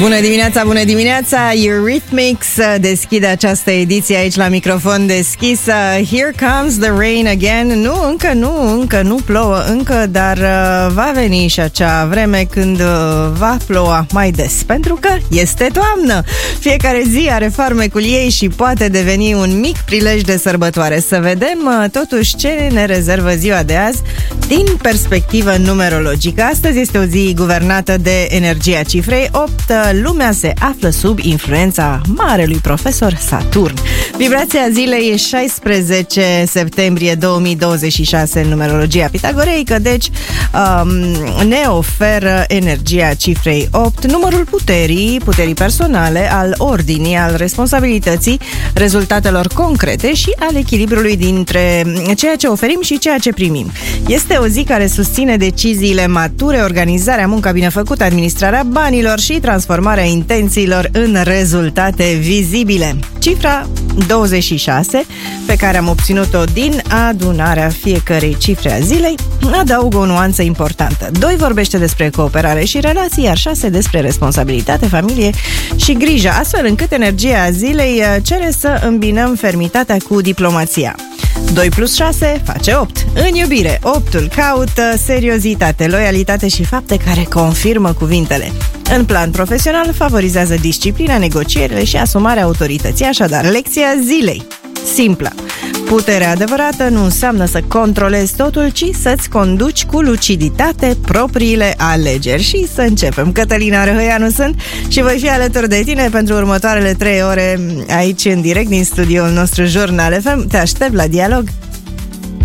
Bună dimineața! Eurythmics deschide această ediție aici la microfon deschis. Here comes the rain again. Încă nu plouă încă, dar va veni și acea vreme când va ploua mai des, pentru că este toamnă. Fiecare zi are farmecul ei și poate deveni un mic prilej de sărbătoare. Să vedem totuși ce ne rezervă ziua de azi din perspectivă numerologică. Astăzi este o zi guvernată de energia cifrei 8. Lumea se află sub influența marelui profesor Saturn. Vibrația zilei e 16 septembrie 2026 în numerologia pitagoreică, deci ne oferă energia cifrei 8, numărul puterii personale, al ordinii, al responsabilității, rezultatelor concrete și al echilibrului dintre ceea ce oferim și ceea ce primim. Este o zi care susține deciziile mature, organizarea, munca bine făcută, administrarea banilor și transformarea intențiilor în rezultate vizibile. Cifra 26, pe care am obținut-o din adunarea fiecărei cifre a zilei, adaugă o nuanță importantă. 2 vorbește despre cooperare și relații, iar 6 despre responsabilitate, familie și grijă, astfel încât energia zilei cere să îmbinăm fermitatea cu diplomația. 2 plus 6 face 8. În iubire, 8-ul caută seriozitate, loialitate și fapte care confirmă cuvintele. În plan profesional, favorizează disciplina, negocierile și asumarea autorității. Așadar, lecția zilei. Simplă. Puterea adevărată nu înseamnă să controlezi totul, ci să-ți conduci cu luciditate propriile alegeri. Și să începem. Cătălina Răhăianu sunt și voi fi alături de tine pentru următoarele 3 ore aici în direct din studioul nostru Jurnal FM. Te aștept la dialog.